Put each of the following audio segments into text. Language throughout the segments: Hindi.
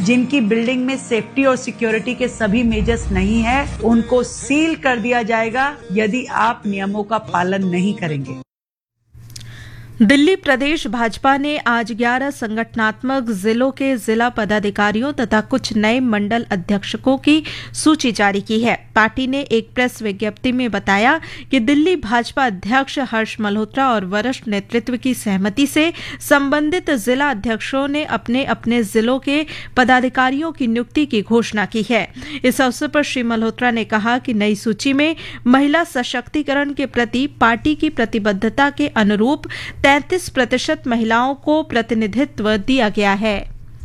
जिनकी बिल्डिंग में सेफ्टी और सिक्योरिटी के सभी मेजर्स नहीं है, उनको सील कर दिया जाएगा यदि आप नियमों का पालन नहीं करेंगे। दिल्ली प्रदेश भाजपा ने आज 11 संगठनात्मक जिलों के जिला पदाधिकारियों तथा कुछ नए मंडल अध्यक्षकों की सूची जारी की है। पार्टी ने एक प्रेस विज्ञप्ति में बताया कि दिल्ली भाजपा अध्यक्ष हर्ष मल्होत्रा और वरिष्ठ नेतृत्व की सहमति से संबंधित जिला अध्यक्षों ने अपने अपने जिलों के पदाधिकारियों की नियुक्ति की घोषणा की है। इस अवसर पर श्री मल्होत्रा ने कहा कि नई सूची में महिला सशक्तिकरण के प्रति पार्टी की प्रतिबद्धता के अनुरूप 33% महिलाओं को प्रतिनिधित्व दिया गया है।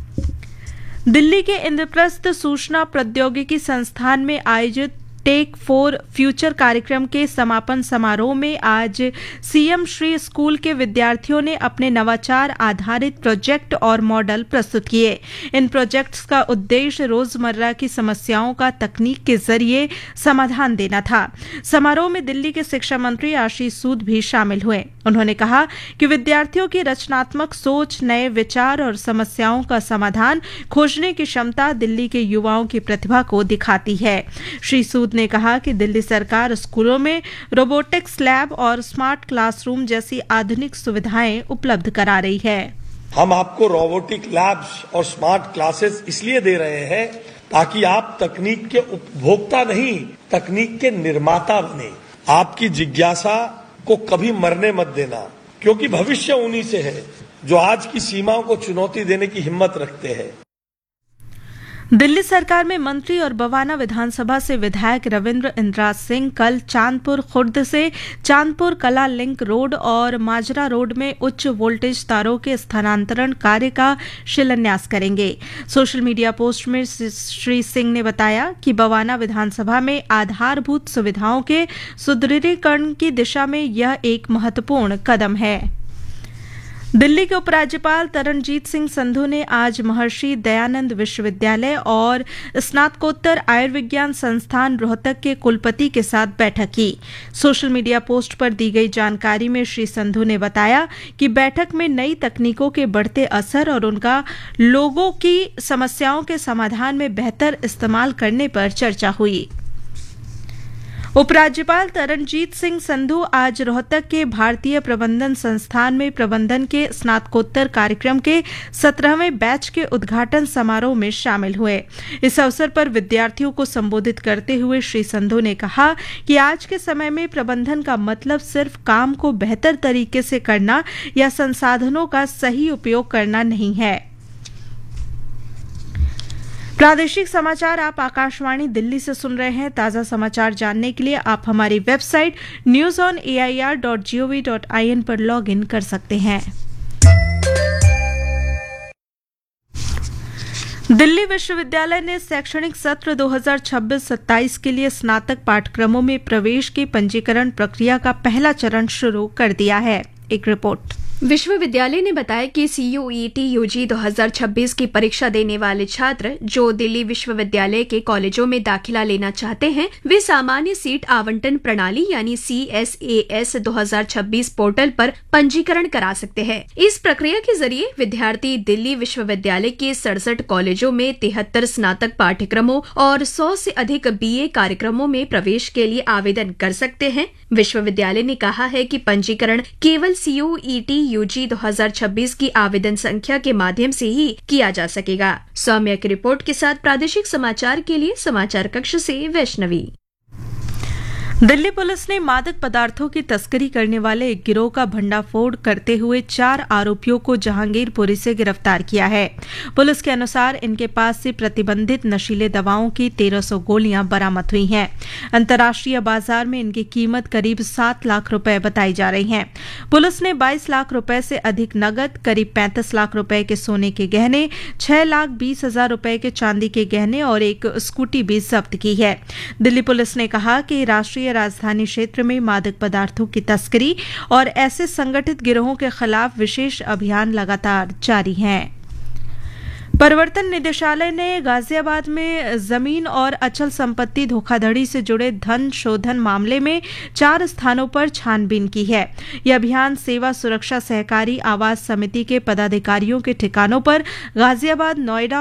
दिल्ली के इंद्रप्रस्थ सूचना प्रौद्योगिकी संस्थान में आयोजित टेक फॉर फ्यूचर कार्यक्रम के समापन समारोह में आज सीएम श्री स्कूल के विद्यार्थियों ने अपने नवाचार आधारित प्रोजेक्ट और मॉडल प्रस्तुत किए। इन प्रोजेक्ट्स का उद्देश्य रोजमर्रा की समस्याओं का तकनीक के जरिए समाधान देना था। समारोह में दिल्ली के शिक्षा मंत्री आशीष सूद भी शामिल हुए। उन्होंने कहा कि विद्यार्थियों की रचनात्मक सोच, नए विचार और समस्याओं का समाधान खोजने की क्षमता दिल्ली के युवाओं की प्रतिभा को दिखाती है। श्री सूद ने कहा कि दिल्ली सरकार स्कूलों में रोबोटिक्स लैब और स्मार्ट क्लासरूम जैसी आधुनिक सुविधाएं उपलब्ध करा रही है। हम आपको रोबोटिक लैब्स और स्मार्ट क्लासेस इसलिए दे रहे हैं ताकि आप तकनीक के उपभोक्ता नहीं, तकनीक के निर्माता बने। आपकी जिज्ञासा को कभी मरने मत देना, क्योंकि भविष्य उन्हीं से है जो आज की सीमाओं को चुनौती देने की हिम्मत रखते हैं। दिल्ली सरकार में मंत्री और बवाना विधानसभा से विधायक रविंद्र इंद्राज सिंह कल चांदपुर खुर्द से चांदपुर कला लिंक रोड और माजरा रोड में उच्च वोल्टेज तारों के स्थानांतरण कार्य का शिलान्यास करेंगे। सोशल मीडिया पोस्ट में श्री सिंह ने बताया कि बवाना विधानसभा में आधारभूत सुविधाओं के सुदृढ़ीकरण की दिशा में यह एक महत्वपूर्ण कदम है। दिल्ली के उपराज्यपाल तरणजीत सिंह संधू ने आज महर्षि दयानंद विश्वविद्यालय और स्नातकोत्तर आयुर्विज्ञान संस्थान रोहतक के कुलपति के साथ बैठक की। सोशल मीडिया पोस्ट पर दी गई जानकारी में श्री संधू ने बताया कि बैठक में नई तकनीकों के बढ़ते असर और उनका लोगों की समस्याओं के समाधान में बेहतर इस्तेमाल करने पर चर्चा हुई। उपराज्यपाल तरणजीत सिंह संधू आज रोहतक के भारतीय प्रबंधन संस्थान में प्रबंधन के स्नातकोत्तर कार्यक्रम के 17वें बैच के उद्घाटन समारोह में शामिल हुए। इस अवसर पर विद्यार्थियों को संबोधित करते हुए श्री संधू ने कहा कि आज के समय में प्रबंधन का मतलब सिर्फ काम को बेहतर तरीके से करना या संसाधनों का सही उपयोग करना नहीं है। प्रादेशिक समाचार आप आकाशवाणी दिल्ली से सुन रहे हैं। ताजा समाचार जानने के लिए आप हमारी वेबसाइट newsonair.gov.in पर लॉग इन कर सकते हैं। दिल्ली विश्वविद्यालय ने शैक्षणिक सत्र 2026-27 के लिए स्नातक पाठ्यक्रमों में प्रवेश की पंजीकरण प्रक्रिया का पहला चरण शुरू कर दिया है। एक रिपोर्ट। विश्वविद्यालय ने बताया कि CUET UG 2026 की परीक्षा देने वाले छात्र जो दिल्ली विश्वविद्यालय के कॉलेजों में दाखिला लेना चाहते हैं, वे सामान्य सीट आवंटन प्रणाली यानी CSAS 2026 पोर्टल पर पंजीकरण करा सकते हैं। इस प्रक्रिया के जरिए विद्यार्थी दिल्ली विश्वविद्यालय के 67 कॉलेजों में 73 स्नातक पाठ्यक्रमों और 100 से अधिक BA कार्यक्रमों में प्रवेश के लिए आवेदन कर सकते हैं। विश्वविद्यालय ने कहा है कि पंजीकरण केवल CUET UG 2026 की आवेदन संख्या के माध्यम से ही किया जा सकेगा। सौम्या की रिपोर्ट के साथ प्रादेशिक समाचार के लिए समाचार कक्ष से वैष्णवी। दिल्ली पुलिस ने मादक पदार्थों की तस्करी करने वाले एक गिरोह का भंडाफोड़ करते हुए 4 आरोपियों को जहांगीरपुरी से गिरफ्तार किया है। पुलिस के अनुसार इनके पास से प्रतिबंधित नशीले दवाओं की 1300 गोलियां बरामद हुई हैं। अंतर्राष्ट्रीय बाजार में इनकी कीमत करीब 7 लाख रुपए बताई जा रही है। पुलिस ने 22 लाख रुपए से अधिक नकद, करीब 35 लाख रुपए के सोने के गहने, 6,20,000 रुपए के चांदी के गहने और एक स्कूटी भी जब्त की है। दिल्ली पुलिस ने कहा कि राष्ट्रीय राजधानी क्षेत्र में मादक पदार्थों की तस्करी और ऐसे संगठित गिरोहों के खिलाफ विशेष अभियान लगातार जारी हैं। प्रवर्तन निदेशालय ने गाजियाबाद में जमीन और अचल संपत्ति धोखाधड़ी से जुड़े धन शोधन मामले में 4 स्थानों पर छानबीन की है। यह अभियान सेवा सुरक्षा सहकारी आवास समिति के पदाधिकारियों के ठिकानों पर गाजियाबाद, नोएडा